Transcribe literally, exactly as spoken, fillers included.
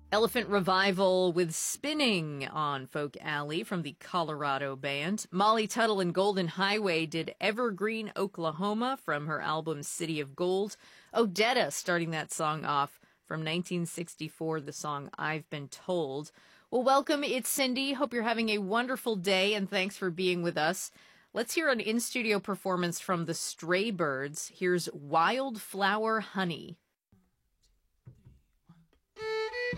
Elephant Revival with Spinning on Folk Alley from the Colorado band. Molly Tuttle and Golden Highway did Evergreen, Oklahoma from her album City of Gold. Odetta starting that song off from nineteen sixty-four, the song I've Been Told. Well, welcome. It's Cindy. Hope you're having a wonderful day, and thanks for being with us. Let's hear an in-studio performance from the Stray Birds. Here's Wildflower Honey.